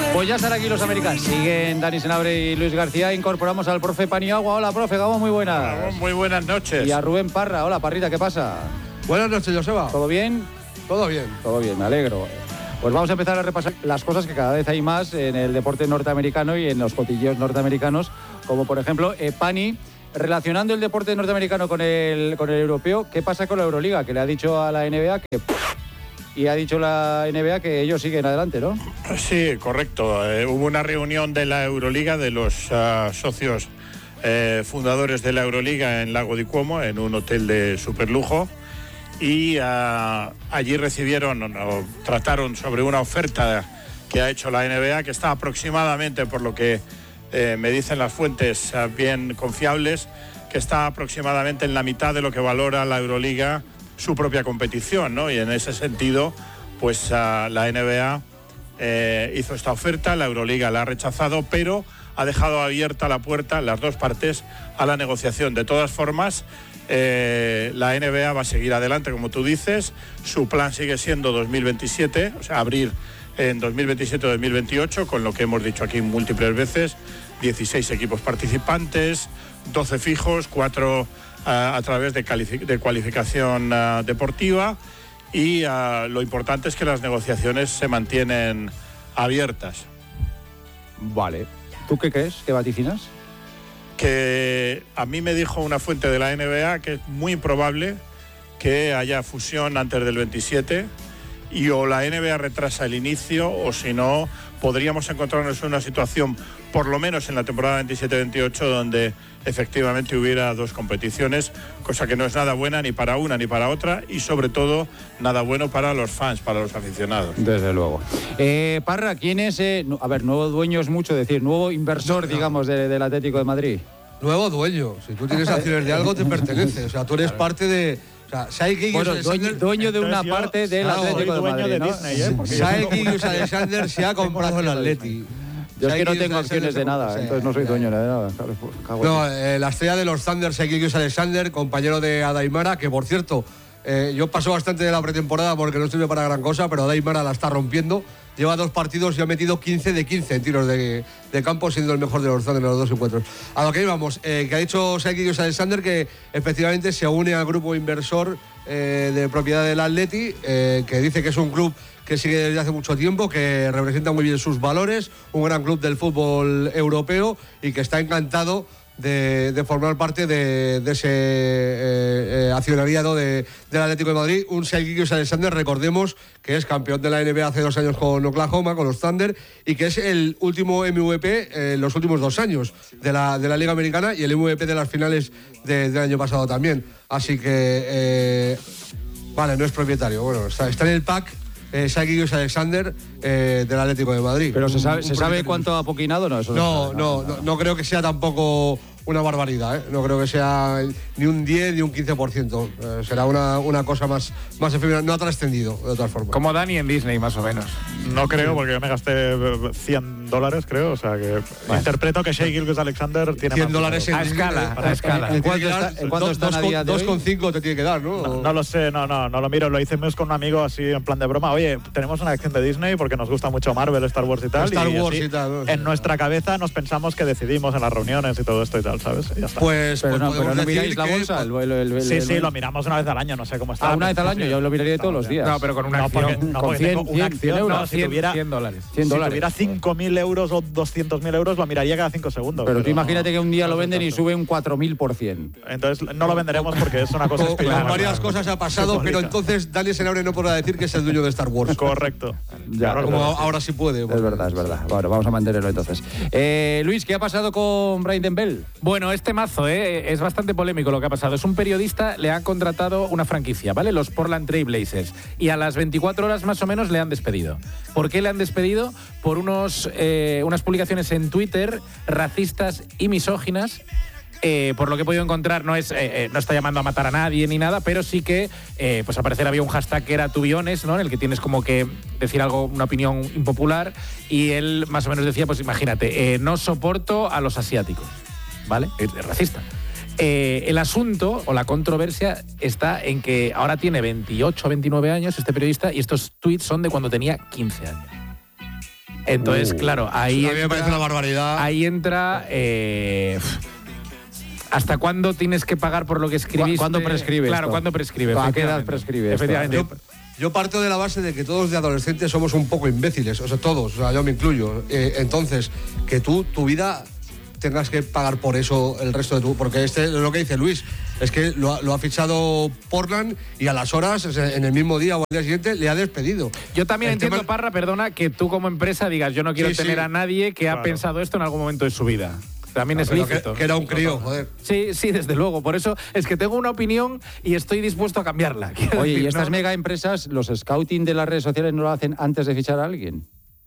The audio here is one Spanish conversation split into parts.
Pues ya están aquí los americanos. Siguen Dani Senabre y Luis García. Incorporamos al profe Paniagua. Hola, profe Gabo, muy buenas. Gabo, muy buenas noches. Y a Rubén Parra. Hola, Parrita, ¿qué pasa? Buenas noches, Joseba. ¿Todo bien? Todo bien. Todo bien, me alegro. Pues vamos a empezar a repasar las cosas que cada vez hay más en el deporte norteamericano y en los cotilleos norteamericanos, como por ejemplo, Pani, relacionando el deporte norteamericano con el europeo. ¿Qué pasa con la Euroliga? Que le ha dicho a la NBA que... Y ha dicho la NBA que ellos siguen adelante, ¿no? Sí, correcto. Hubo una reunión de la Euroliga, de los socios fundadores de la Euroliga en Lago di Como, en un hotel de superlujo. Y allí trataron sobre una oferta que ha hecho la NBA, que está aproximadamente, por lo que me dicen las fuentes bien confiables, que está aproximadamente en la mitad de lo que valora la Euroliga su propia competición, ¿no? Y en ese sentido, pues la NBA hizo esta oferta, la Euroliga la ha rechazado, pero ha dejado abierta la puerta, las dos partes, a la negociación. De todas formas, la NBA va a seguir adelante, como tú dices. Su plan sigue siendo 2027, o sea, abrir en 2027-2028, con lo que hemos dicho aquí múltiples veces, 16 equipos participantes, 12 fijos, 4 a través de cualificación deportiva, y lo importante es que las negociaciones se mantienen abiertas. Vale. ¿Tú qué crees? ¿Qué vaticinas? Que a mí me dijo una fuente de la NBA que es muy improbable que haya fusión antes del 27, y o la NBA retrasa el inicio, o si no, podríamos encontrarnos en una situación, por lo menos en la temporada 27-28, donde efectivamente hubiera dos competiciones, cosa que no es nada buena ni para una ni para otra, y sobre todo nada bueno para los fans, para los aficionados. Desde luego. Parra, ¿quién es? Nuevo dueño es mucho decir, nuevo inversor, digamos, del Atlético de Madrid. Nuevo dueño. Si tú tienes acciones de algo, te pertenece. O sea, tú eres parte de... O sea, Shai Gilgeous-Alexander, dueño de una parte del Atlético de Madrid, de ¿no? Disney, Shai Gilgeous-Alexander se ha comprado el Atleti. Yo es que no tengo acciones de nada, entonces no soy dueño de nada. No, la estrella de los Thunder, Shai Gilgeous-Alexander, compañero de Adaimara, que por cierto, yo paso bastante de la pretemporada porque no estoy para gran cosa, pero Adaimara la está rompiendo. Lleva 2 partidos y ha metido 15 de 15 en tiros de campo, siendo el mejor de los Thunder en los 2 encuentros. A lo que íbamos, que ha dicho Shai Gilgeous-Alexander que efectivamente se une al grupo inversor de propiedad del Atleti, que dice que es un club que sigue desde hace mucho tiempo, que representa muy bien sus valores, un gran club del fútbol europeo, y que está encantado de formar parte de ese accionariado del Atlético de Madrid. Un Shai Gilgeous-Alexander, recordemos, que es campeón de la NBA hace 2 años con Oklahoma, con los Thunder, y que es el último MVP en los últimos 2 años de la Liga Americana, y el MVP de las finales del año pasado también. Así que, vale, no es propietario. Bueno, está en el pack. Shai Gilgeous-Alexander del Atlético de Madrid. ¿Pero se sabe cuánto ha apoquinado? No creo que sea tampoco una barbaridad, ¿eh? No creo que sea ni un 10 ni un 15%. Será una cosa más efímera. No ha trascendido, de otra forma. Como Dani en Disney, más o menos. No creo, porque yo me gasté $100, creo. O sea que interpreto que Shai Gilgeous-Alexander tiene $100 a escala. ¿En cuánto están a día de hoy? 2,5 te tiene que dar, ¿no? No lo sé, no lo miro. Lo hicimos con un amigo así en plan de broma. Oye, tenemos una acción de Disney porque nos gusta mucho Marvel, Star Wars y tal. ¿No? En nuestra cabeza nos pensamos que decidimos en las reuniones y todo esto y tal, ¿sabes? Y ya está. Pero no miráis la bolsa. Sí, lo miramos una vez al año, no sé cómo está. Una vez al año, yo lo miraría todos los días. No, pero con una acción. Con 100 euros. $100. Si tuviera 5.000 euros o 200.000 euros, lo miraría cada 5 segundos. Pero tú imagínate que un día lo venden y sube un 4.000%. Entonces no lo venderemos porque es una cosa especial. Varias cosas ha pasado, pero entonces Dani Senabre no podrá decir que es el dueño de Star Wars. Correcto. Ya, como ahora sí puede. Es verdad. Bueno, vamos a mantenerlo entonces. Luis, ¿qué ha pasado con Brandon Bell? Bueno, este mazo es bastante polémico lo que ha pasado. Es un periodista, le ha contratado una franquicia, ¿vale? Los Portland Trail Blazers. Y a las 24 horas más o menos le han despedido. ¿Por qué le han despedido? Por unas publicaciones en Twitter racistas y misóginas. Por lo que he podido encontrar, no está llamando a matar a nadie ni nada, pero sí que, pues al parecer había un hashtag que era tubiones, ¿no? En el que tienes como que decir algo, una opinión impopular, y él más o menos decía, pues imagínate, no soporto a los asiáticos, ¿vale? Es racista. El asunto o la controversia está en que ahora tiene 28 o 29 años este periodista, y estos tweets son de cuando tenía 15 años. Entonces, claro, ahí a mí me parece una barbaridad. Ahí entra... ¿hasta cuándo tienes que pagar por lo que escribiste? ¿Cuándo prescribe Claro, esto? ¿cuándo prescribe? ¿A qué edad prescribe esto? Efectivamente. Yo parto de la base de que todos de adolescentes somos un poco imbéciles, o sea, todos, o sea, yo me incluyo. Entonces, que tu vida tengas que pagar por eso el resto de tu... Porque lo que dice Luis, es que lo ha fichado Portland y a las horas, en el mismo día o al día siguiente, le ha despedido. Yo también entiendo, Parra, perdona, que tú como empresa digas, yo no quiero tener a nadie que ha pensado esto en algún momento de su vida. También es lícito. Que era un crío, joder. Sí, desde luego. Por eso es que tengo una opinión y estoy dispuesto a cambiarla. Oye, ¿y estas mega empresas, los scouting de las redes sociales no lo hacen antes de fichar a alguien?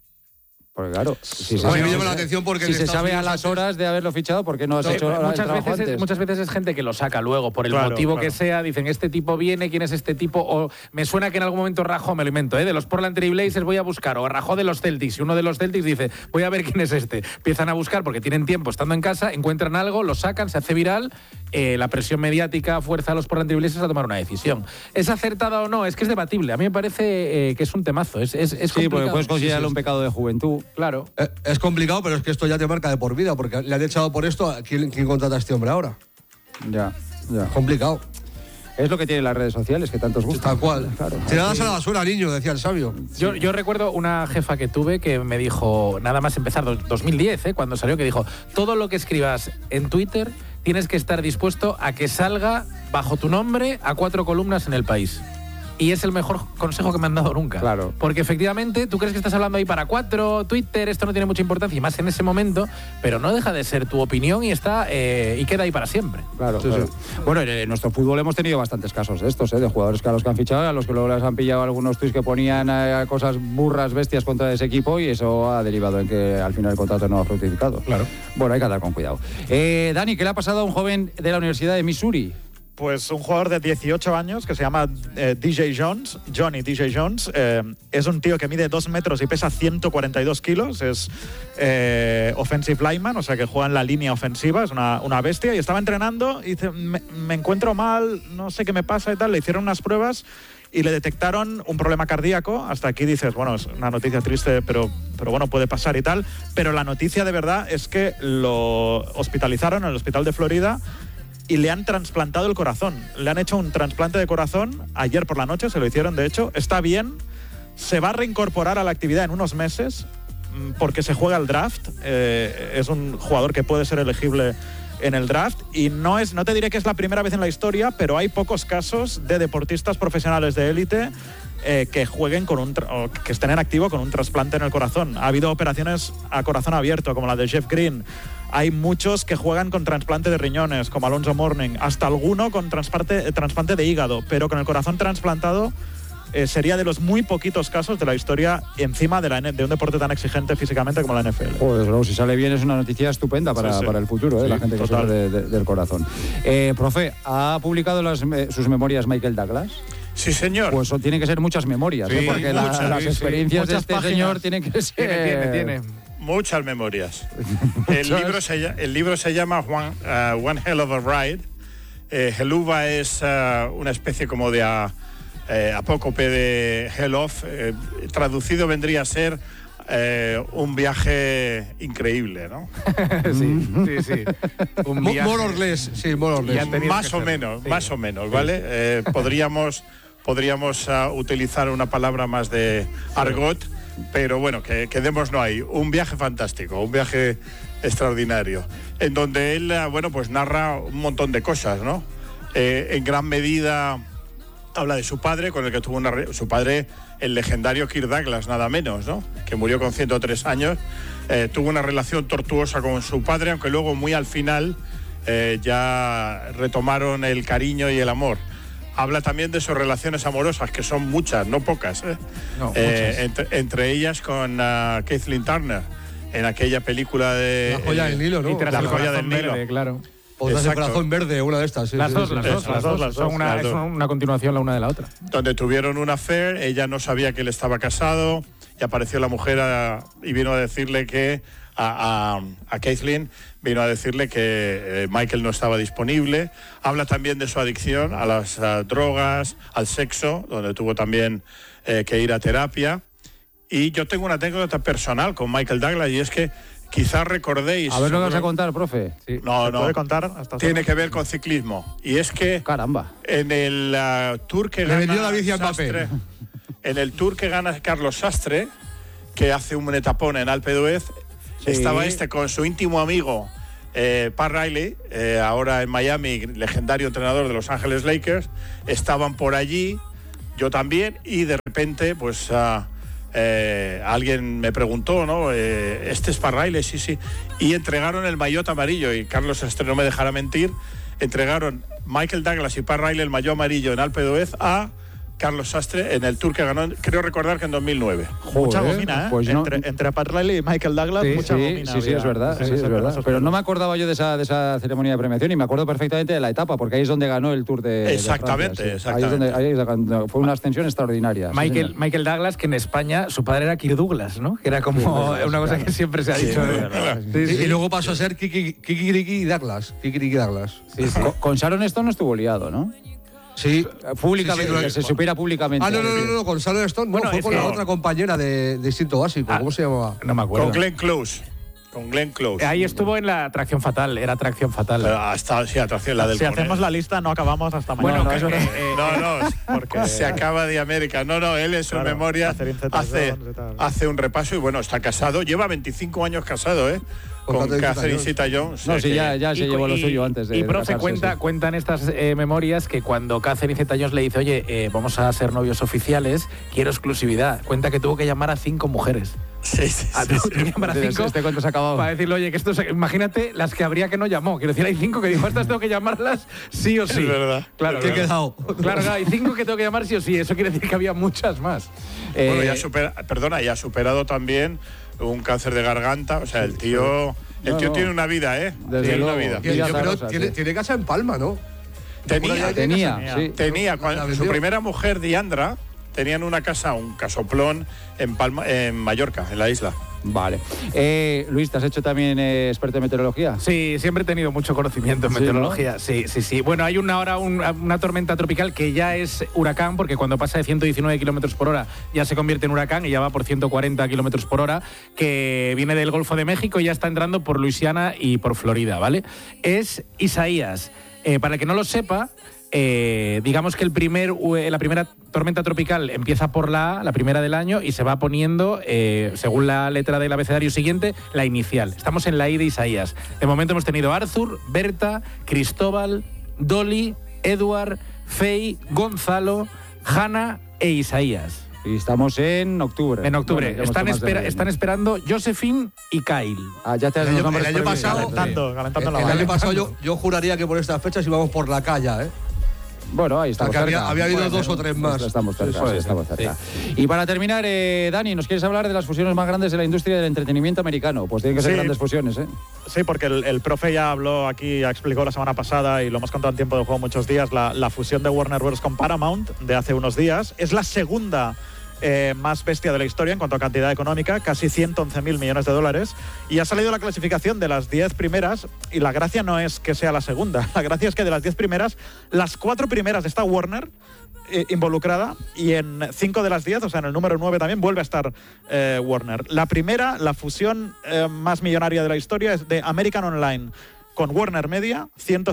Porque claro, si a mí me llama la atención porque si se sabe a las horas de haberlo fichado, ¿por qué no has hecho el trabajo antes? Muchas veces es gente que lo saca luego, por el motivo que sea, dicen, este tipo viene, ¿quién es este tipo? O me suena que en algún momento rajó, me lo invento, de los Portland Trail Blazers voy a buscar, o rajó de los Celtics, y uno de los Celtics dice, voy a ver quién es este. Empiezan a buscar porque tienen tiempo estando en casa, encuentran algo, lo sacan, se hace viral, la presión mediática fuerza a los Portland Trail Blazers a tomar una decisión. ¿Es acertada o no? Es que es debatible. A mí me parece que es un temazo. Es sí, porque puedes considerarlo un pecado de juventud. Claro. Es complicado, pero es que esto ya te marca de por vida, porque le han echado por esto. ¿Quién contrata a este hombre ahora? Ya. Complicado. Es lo que tienen las redes sociales, que tantos gustan. Tal cual. Claro. Tiradas a la basura, niño, decía el sabio. Yo recuerdo una jefa que tuve que me dijo, nada más empezar 2010, cuando salió, que dijo, todo lo que escribas en Twitter tienes que estar dispuesto a que salga bajo tu nombre a 4 columnas en El País. Y es el mejor consejo que me han dado nunca. Claro. Porque efectivamente, tú crees que estás hablando ahí para 4, Twitter, esto no tiene mucha importancia, y más en ese momento, pero no deja de ser tu opinión y está y queda ahí para siempre. Claro. Bueno, en nuestro fútbol hemos tenido bastantes casos de estos, de jugadores que a los que han fichado, a los que luego les han pillado algunos tweets que ponían cosas burras, bestias contra ese equipo, y eso ha derivado en que al final el contrato no ha fructificado. Claro. Bueno, hay que andar con cuidado. Dani, ¿qué le ha pasado a un joven de la Universidad de Missouri? Pues un jugador de 18 años que se llama Johnny DJ Jones. Es un tío que mide 2 metros y pesa 142 kilos. Es offensive lineman, o sea que juega en la línea ofensiva, es una bestia. Y estaba entrenando y dice, me encuentro mal, no sé qué me pasa y tal. Le hicieron unas pruebas y le detectaron un problema cardíaco. Hasta aquí dices, bueno, es una noticia triste, pero bueno, puede pasar y tal. Pero la noticia de verdad es que lo hospitalizaron en el hospital de Florida y le han trasplantado el corazón. Le han hecho un trasplante de corazón ayer por la noche, se lo hicieron de hecho. Está bien, se va a reincorporar a la actividad en unos meses porque se juega el draft. Es un jugador que puede ser elegible en el draft y no te diré que es la primera vez en la historia, pero hay pocos casos de deportistas profesionales de élite que jueguen que estén en activo con un trasplante en el corazón. Ha habido operaciones a corazón abierto, como la de Jeff Green. Hay muchos que juegan con trasplante de riñones, como Alonzo Mourning. Hasta alguno con trasplante de hígado, pero con el corazón trasplantado sería de los muy poquitos casos de la historia encima de un deporte tan exigente físicamente como la NFL. Pues luego, si sale bien es una noticia estupenda para el futuro, la gente que sufre del corazón. Profe, ¿ha publicado sus memorias Michael Douglas? Sí, señor. Pues tienen que ser muchas memorias, porque las experiencias de este señor tienen que ser... Tiene. Muchas memorias. El libro se llama One Hell of a Ride. Helluva es una especie como de apócope de Hell of. Traducido vendría a ser un viaje increíble, ¿no? sí. Un viaje. More or less, sí, more or less. Más o menos, ¿vale? Podríamos utilizar una palabra más de argot, pero bueno, que quedémonos ahí. Un viaje fantástico, un viaje extraordinario, en donde él, pues narra un montón de cosas, ¿no? En gran medida habla de su padre, con el que tuvo su padre, el legendario Kirk Douglas, nada menos, ¿no? Que murió con 103 años. Tuvo una relación tortuosa con su padre, aunque luego muy al final ya retomaron el cariño y el amor. Habla también de sus relaciones amorosas, que son muchas, no pocas. Muchas. Entre ellas con Kathleen Turner, en aquella película de... La joya del Nilo, ¿no? La joya del Nilo, claro. Otras de Corazón Verde, una de estas. Sí, las dos. Son una continuación la una de la otra. Donde tuvieron un affair, ella no sabía que él estaba casado y apareció la mujer y vino a decirle que a Kathleen vino a decirle que Michael no estaba disponible. Habla también de su adicción a las drogas, al sexo, donde tuvo también que ir a terapia. Y yo tengo una anécdota personal con Michael Douglas, y es que quizás recordéis... A ver lo que vas a contar, profe. Sí. No, ¿Se no. puede contar? Hasta Tiene que ver con ciclismo. Y es que... Caramba. En el Tour que Le vendió gana la bici a Mbappé. Sastre, en el Tour que gana Carlos Sastre, que hace un etapón en Alpe d'Huez, estaba con su íntimo amigo Pat Riley, ahora en Miami, legendario entrenador de Los Ángeles Lakers. Estaban por allí, yo también, y de repente, pues alguien me preguntó, ¿no? ¿Este es Pat Riley? Sí. Y entregaron el maillot amarillo, y Carlos Sastre no me dejará mentir, entregaron Michael Douglas y Pat Riley el maillot amarillo en Alpe d'Huez a Carlos Sastre en el Tour que ganó, creo recordar que en 2009. Mucha gomina, ¿eh? Pues no, entre Pat Riley y Michael Douglas, mucha gomina. Sí, es verdad. Pero no me acordaba yo de esa ceremonia de premiación, y me acuerdo perfectamente de la etapa, porque ahí es donde ganó el Tour de Exactamente, de Francia, sí. exactamente. Ahí es donde fue una ascensión extraordinaria. Michael Douglas, que en España su padre era Kirk Douglas, ¿no? Que era como una cosa que siempre se ha dicho. Y luego pasó a ser Kikiriki Douglas. Kikiriki Douglas. Con Sharon Stone no estuvo liado, ¿no? Sí. Públicamente, Sí, que se supiera públicamente. No, con Sharon Stone. Bueno, Fue es con que- la otra compañera de Instinto Básico. ¿Cómo se llamaba? No me acuerdo. Con Glenn Close. Ahí estuvo en la Atracción Fatal, era Atracción Fatal. Hasta, sí, atracción, la del Si Coné. hacemos la lista, no acabamos hasta Bueno, mañana. no, eso No, porque se acaba de América. No, él en su Claro, memoria Catherine Zeta-Jones y tal. hace un repaso, y bueno, está casado. Lleva 25 años casado, con Catherine Catherine Zeta-Jones. Zeta-Jones. No, O sea sí, que- ya se llevó lo suyo antes de Y profe, casarse, sí. cuentan estas memorias que cuando Catherine Zeta-Jones le dice, oye, vamos a ser novios oficiales, quiero exclusividad. Cuenta que tuvo que llamar a 5 mujeres. Sí. Tuvo que llamar a 5 Este cuento se ha acabado. para decirle, oye, que esto imagínate las que habría que no llamó. Quiero decir, hay 5 que dijo, estas tengo que llamarlas sí o sí. Es verdad. Claro, ¿Qué he quedado? Claro, hay 5 que tengo que llamar sí o sí. Eso quiere decir que había muchas más. Bueno, ya ha superado también un cáncer de garganta. O sea, el tío No. tiene una vida, ¿eh? Desde Tiene luego. una vida. Yo creo Zarosa, que sí. tiene casa en Palma, ¿no? Tenía. Cuando vendió. su primera mujer, Diandra, tenían una casa, un casoplón en Mallorca, en la isla. Vale. Luis, ¿te has hecho también experto en meteorología? Sí, siempre he tenido mucho conocimiento en Sí, meteorología. Sí. Bueno, hay una tormenta tropical que ya es huracán, porque cuando pasa de 119 kilómetros por hora ya se convierte en huracán y ya va por 140 kilómetros por hora, que viene del Golfo de México y ya está entrando por Luisiana y por Florida, ¿vale? Es Isaías. Para el que no lo sepa, digamos que la primera tormenta tropical empieza por la primera del año, y se va poniendo, según la letra del abecedario siguiente, la inicial. Estamos en la I de Isaías. De momento hemos tenido Arthur, Berta, Cristóbal, Dolly, Edward, Faye, Gonzalo, Hannah e Isaías. Y estamos en octubre. En octubre. Bueno, ya hemos Están, hecho más de están esperando Josephine y Kyle. ya te has El los año- nombres el año prohibidos. pasado- Calentando la El valla. año pasado yo juraría que por estas fechas íbamos por la calle, ¿eh? Bueno, ahí estamos Porque cerca. había habido Bueno, 2 o 3 más. Estamos cerca, Puede ser, estamos cerca. Y para terminar, Dani, ¿nos quieres hablar de las fusiones más grandes de la industria del entretenimiento americano? Pues tienen que ser Sí. grandes fusiones, ¿eh? Sí, porque el profe ya habló aquí, ya explicó la semana pasada, y lo hemos contado en tiempo de juego muchos días, la fusión de Warner Bros. Con Paramount de hace unos días. Es la segunda más bestia de la historia en cuanto a cantidad económica, casi 111.000 millones de dólares. Y ha salido la clasificación de las 10 primeras, y la gracia no es que sea la segunda, la gracia es que de las 10 primeras, las 4 primeras está Warner involucrada, y en 5 de las 10, o sea, en el número 9 también vuelve a estar Warner. La primera, la fusión más millonaria de la historia, es de American Online con Warner Media,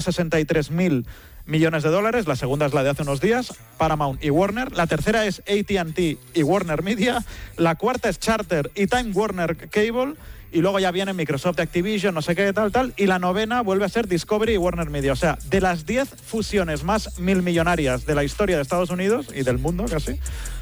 163.000 millones de dólares. La segunda es la de hace unos días, Paramount y Warner. La tercera es AT&T y Warner Media. La cuarta es Charter y Time Warner Cable. Y luego ya viene Microsoft, Activision, no sé qué, tal. Y la novena vuelve a ser Discovery y Warner Media. O sea, de las 10 fusiones más millonarias de la historia de Estados Unidos y del mundo casi,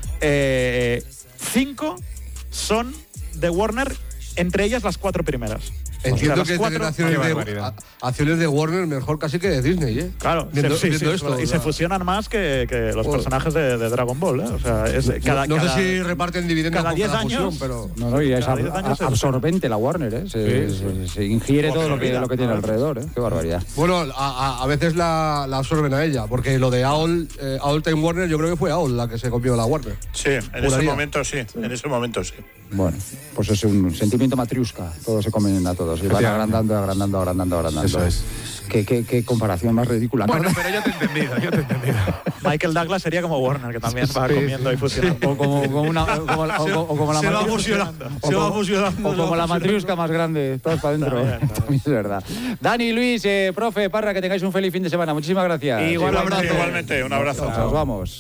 5 son de Warner, entre ellas las 4 primeras. Entiendo O sea, que las tener 4 acciones de Warner mejor casi que de Disney, ¿eh? Claro, Viendo sí, esto, y se fusionan más que los personajes de Dragon Ball, ¿eh? O sea, es no sé si reparten dividendos cada con 10 cada años. fusión, pero... No, y es Cada 10 años se absorbente la Warner, ¿eh? Se ingiere todo lo que tiene alrededor, ¿eh? Qué barbaridad. Bueno, a veces la absorben a ella, porque lo de AOL Time Warner, yo creo que fue AOL la que se copió la Warner. Sí, en ese momento sí. Bueno, pues es un sentimiento matriusca. Todos se comen a todos y van agrandando. Eso es. Qué comparación más ridícula. Bueno, pero yo te he entendido. Michael Douglas sería como Warner, que también va comiendo y fusionando. O como la Se va fusionando. O como la matriusca más grande, todos para adentro. También es verdad. Dani, Luis, profe, Parra, que tengáis un feliz fin de semana. Muchísimas gracias. Igualmente, un abrazo. Nos vamos.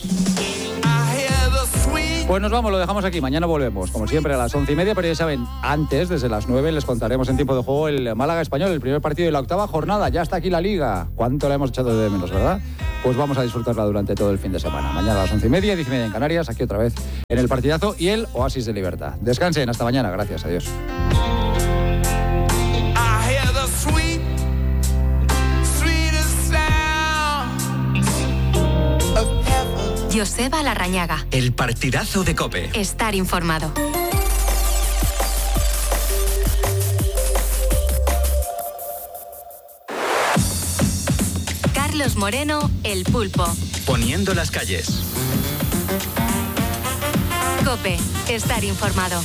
Pues nos vamos, lo dejamos aquí. Mañana volvemos, como siempre, a las 11:30. Pero ya saben, antes, desde las 9, les contaremos en tiempo de juego el Málaga Español, el primer partido de la 8ª jornada. Ya está aquí la Liga. ¿Cuánto la hemos echado de menos, verdad? Pues vamos a disfrutarla durante todo el fin de semana. Mañana a las 11:30, 10:30 en Canarias, aquí otra vez en el partidazo y el Oasis de Libertad. Descansen, hasta mañana. Gracias, adiós. Joseba Larrañaga. El partidazo de COPE. Estar informado. Carlos Moreno, El Pulpo. Poniendo las calles. COPE. Estar informado.